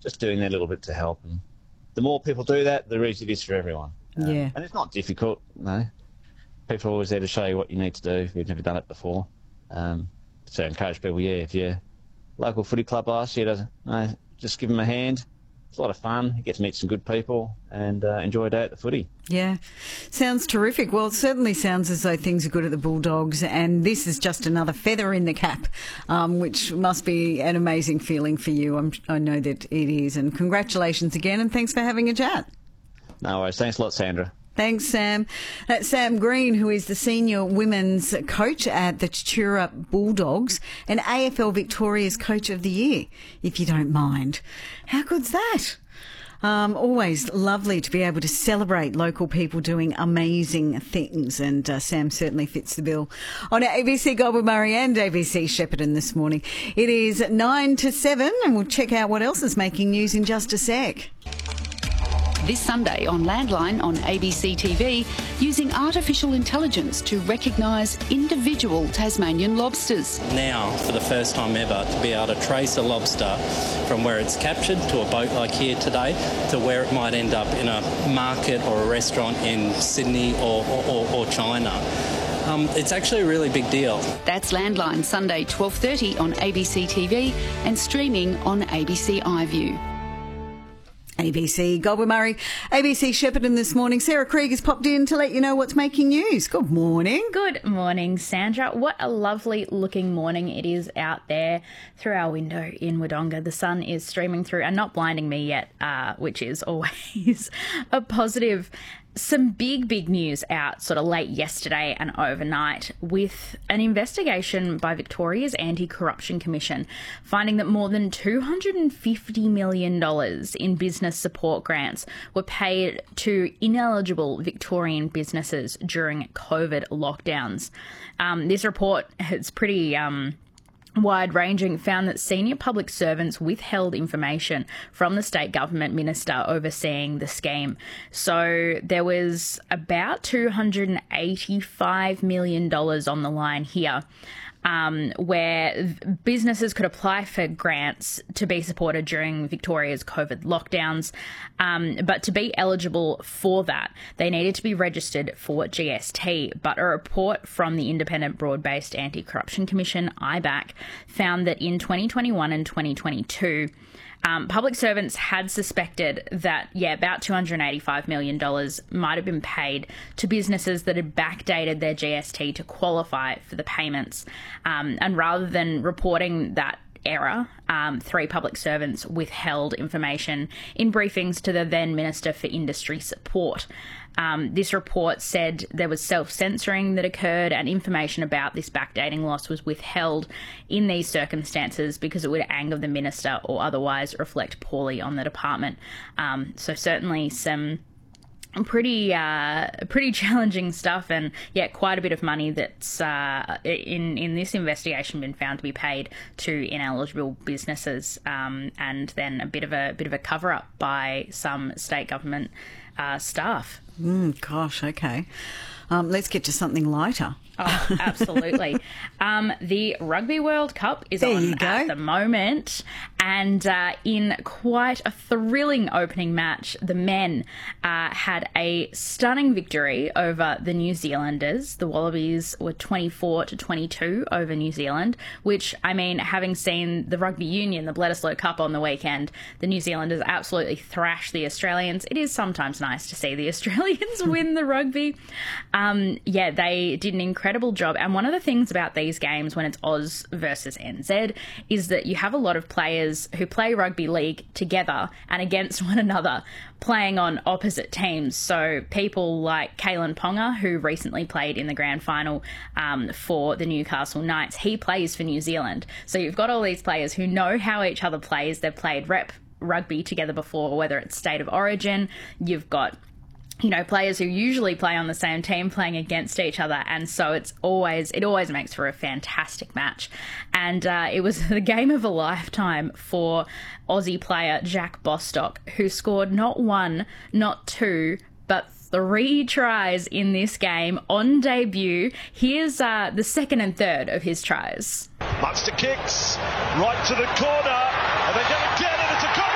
just doing their little bit to help. And the more people do that, the easier it is for everyone. Yeah. And it's not difficult, People are always there to show you what you need to do if you've never done it before. So I encourage people, if your local footy club asks you to just give them a hand. It's a lot of fun. You get to meet some good people and enjoy a day at the footy. Yeah, sounds terrific. Well, it certainly sounds as though things are good at the Bulldogs, and this is just another feather in the cap, which must be an amazing feeling for you. I know that it is. And congratulations again, and thanks for having a chat. No worries. Thanks a lot, Sandra. Thanks, Sam. That's Sam Green, who is the senior women's coach at the Tatura Bulldogs and AFL Victoria's Coach of the Year, if you don't mind. How good's that? Always lovely to be able to celebrate local people doing amazing things, and Sam certainly fits the bill. On ABC Goulburn Murray and ABC Shepparton this morning, it is 9 to 7, and we'll check out what else is making news in just a sec. This Sunday on Landline on ABC TV, using artificial intelligence to recognise individual Tasmanian lobsters. Now, for the first time ever, to be able to trace a lobster from where it's captured to a boat like here today to where it might end up in a market or a restaurant in Sydney or China. It's actually a really big deal. That's Landline Sunday 12:30 on ABC TV and streaming on ABC iView. ABC Goulburn Murray, ABC Shepparton this morning. Sarah Krieg has popped in to let you know what's making news. Good morning. Good morning, Sandra. What a lovely looking morning it is out there through our window in Wodonga. The sun is streaming through and not blinding me yet, which is always a positive. Some big news out sort of late yesterday and overnight with an investigation by Victoria's Anti-Corruption Commission finding that more than $250 million in business support grants were paid to ineligible Victorian businesses during COVID lockdowns. This report is pretty wide-ranging, found that senior public servants withheld information from the state government minister overseeing the scheme. So there was about $285 million on the line here, where businesses could apply for grants to be supported during Victoria's COVID lockdowns. But to be eligible for that, they needed to be registered for GST. But a report from the Independent Broad-Based Anti-Corruption Commission, IBAC, found that in 2021 and 2022, public servants had suspected that, about $285 million might have been paid to businesses that had backdated their GST to qualify for the payments. And rather than reporting that error, 3 public servants withheld information in briefings to the then Minister for Industry Support. This report said there was self-censoring that occurred and information about this backdating loss was withheld in these circumstances because it would anger the minister or otherwise reflect poorly on the department. So certainly some pretty challenging stuff, and quite a bit of money that's in this investigation been found to be paid to ineligible businesses, and then a bit of a cover up by some state government staff. Gosh, okay. Let's get to something lighter. Oh, absolutely. The Rugby World Cup is on at the moment, and in quite a thrilling opening match, the men had a stunning victory over the New Zealanders. The Wallabies were 24-22 over New Zealand, which, I mean, having seen the Rugby Union, the Bledisloe Cup on the weekend, the New Zealanders absolutely thrashed the Australians. It is sometimes nice to see the Australians win the rugby. They did an incredible job. And one of the things about these games when it's Oz versus NZ is that you have a lot of players who play rugby league together and against one another, playing on opposite teams. So people like Kalen Ponga, who recently played in the grand final for the Newcastle Knights, he plays for New Zealand. So you've got all these players who know how each other plays. They've played rep rugby together before, whether it's state of origin. You've got players who usually play on the same team playing against each other, and so it always makes for a fantastic match. And it was the game of a lifetime for Aussie player Jack Bostock, who scored not 1, not 2, but 3 tries in this game on debut. Here's the second and third of his tries. Munster kicks right to the corner.